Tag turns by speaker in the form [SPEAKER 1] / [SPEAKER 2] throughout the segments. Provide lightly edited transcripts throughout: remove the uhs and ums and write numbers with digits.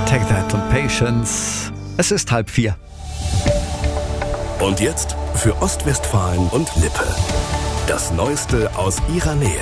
[SPEAKER 1] Take That und Patience. Es ist 3:30.
[SPEAKER 2] Und jetzt für Ostwestfalen und Lippe. Das Neueste aus ihrer Nähe.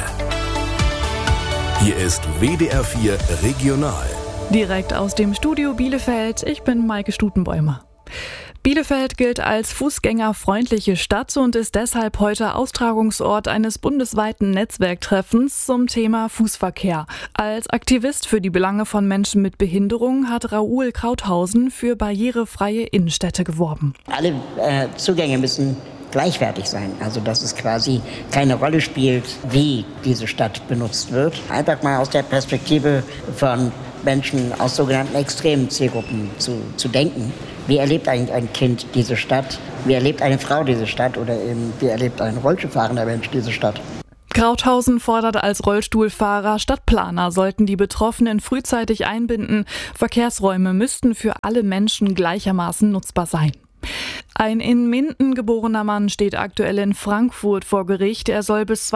[SPEAKER 2] Hier ist WDR 4 Regional.
[SPEAKER 3] Direkt aus dem Studio Bielefeld, ich bin Maike Stutenbäumer. Bielefeld gilt als fußgängerfreundliche Stadt und ist deshalb heute Austragungsort eines bundesweiten Netzwerktreffens zum Thema Fußverkehr. Als Aktivist für die Belange von Menschen mit Behinderung hat Raoul Krauthausen für barrierefreie Innenstädte geworben.
[SPEAKER 4] Alle Zugänge müssen gleichwertig sein, also dass es quasi keine Rolle spielt, wie diese Stadt benutzt wird. Einfach mal aus der Perspektive von Menschen aus sogenannten extremen Zielgruppen zu denken. Wie erlebt eigentlich ein Kind diese Stadt? Wie erlebt eine Frau diese Stadt? Oder eben, wie erlebt ein Rollstuhlfahrender Mensch diese Stadt?
[SPEAKER 3] Krauthausen fordert als Rollstuhlfahrer, Stadtplaner sollten die Betroffenen frühzeitig einbinden. Verkehrsräume müssten für alle Menschen gleichermaßen nutzbar sein. Ein in Minden geborener Mann steht aktuell in Frankfurt vor Gericht. Er soll bis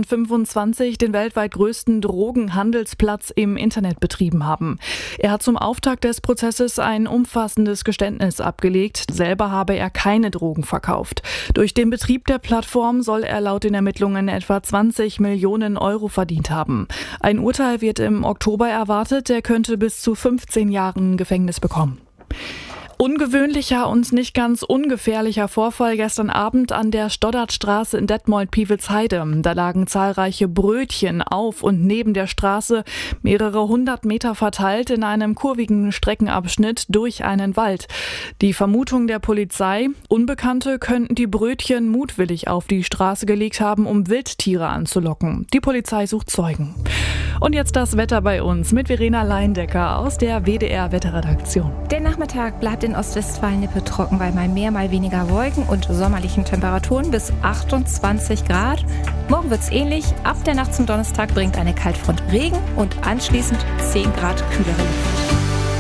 [SPEAKER 3] 2025 den weltweit größten Drogenhandelsplatz im Internet betrieben haben. Er hat zum Auftakt des Prozesses ein umfassendes Geständnis abgelegt. Selber habe er keine Drogen verkauft. Durch den Betrieb der Plattform soll er laut den Ermittlungen etwa 20 Millionen Euro verdient haben. Ein Urteil wird im Oktober erwartet. Er könnte bis zu 15 Jahren Gefängnis bekommen. Ungewöhnlicher und nicht ganz ungefährlicher Vorfall gestern Abend an der Stoddartstraße in Detmold-Pievelsheide. Da lagen zahlreiche Brötchen auf und neben der Straße, mehrere 100 Meter verteilt in einem kurvigen Streckenabschnitt durch einen Wald. Die Vermutung der Polizei: Unbekannte könnten die Brötchen mutwillig auf die Straße gelegt haben, um Wildtiere anzulocken. Die Polizei sucht Zeugen. Und jetzt das Wetter bei uns mit Verena Leindecker aus der WDR-Wetterredaktion.
[SPEAKER 5] Der Nachmittag bleibt in Ostwestfalen-Lippe trocken, weil mal mehr, mal weniger Wolken und sommerlichen Temperaturen bis 28 Grad. Morgen wird's ähnlich. Ab der Nacht zum Donnerstag bringt eine Kaltfront Regen und anschließend 10 Grad kühlere Luft.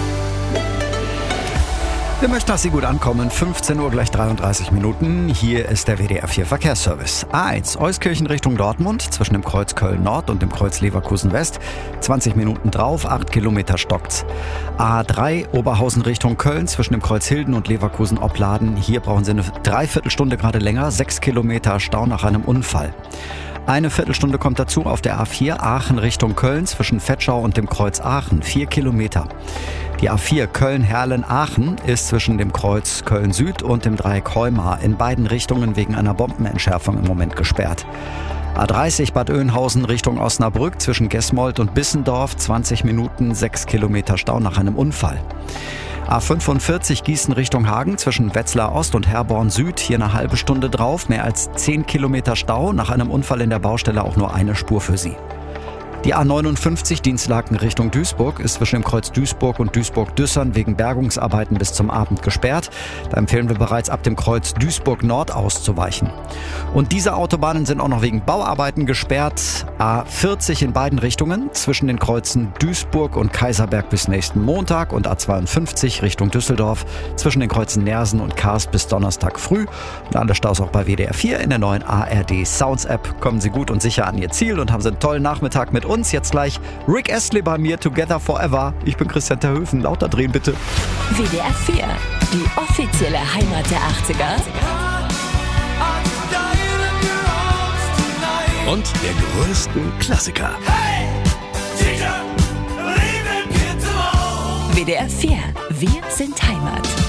[SPEAKER 1] Wir möchten, dass Sie gut ankommen. 15 Uhr gleich 33 Minuten. Hier ist der WDR 4 Verkehrsservice. A1 Euskirchen Richtung Dortmund zwischen dem Kreuz Köln Nord und dem Kreuz Leverkusen West. 20 Minuten drauf, 8 Kilometer stockt's. A3 Oberhausen Richtung Köln zwischen dem Kreuz Hilden und Leverkusen Opladen. Hier brauchen Sie eine Dreiviertelstunde gerade länger. 6 Kilometer Stau nach einem Unfall. Eine Viertelstunde kommt dazu auf der A4 Aachen Richtung Köln zwischen Vetschau und dem Kreuz Aachen. 4 Kilometer. Die A4 Köln-Herlen-Aachen ist zwischen dem Kreuz Köln-Süd und dem Dreieck Heumar in beiden Richtungen wegen einer Bombenentschärfung im Moment gesperrt. A30 Bad Oeynhausen Richtung Osnabrück zwischen Gesmold und Bissendorf. 20 Minuten, 6 Kilometer Stau nach einem Unfall. A45 Gießen Richtung Hagen zwischen Wetzlar Ost und Herborn Süd. Hier eine halbe Stunde drauf, mehr als 10 Kilometer Stau. Nach einem Unfall in der Baustelle auch nur eine Spur für Sie. Die A59 Dienstlaken Richtung Duisburg ist zwischen dem Kreuz Duisburg und Duisburg-Düssern wegen Bergungsarbeiten bis zum Abend gesperrt. Da empfehlen wir bereits ab dem Kreuz Duisburg Nord auszuweichen. Und diese Autobahnen sind auch noch wegen Bauarbeiten gesperrt. A40 in beiden Richtungen zwischen den Kreuzen Duisburg und Kaiserberg bis nächsten Montag und A52 Richtung Düsseldorf zwischen den Kreuzen Nersen und Karst bis Donnerstag früh. Und alle Staus auch bei WDR 4 in der neuen ARD Sounds App. Kommen Sie gut und sicher an Ihr Ziel und haben Sie einen tollen Nachmittag mit uns. Jetzt gleich Rick Astley bei mir, Together Forever. Ich bin Christian Terhöfen. Lauter drehen bitte.
[SPEAKER 6] WDR 4, die offizielle Heimat der 80er.
[SPEAKER 2] Und der größten Klassiker.
[SPEAKER 6] WDR 4, wir sind Heimat.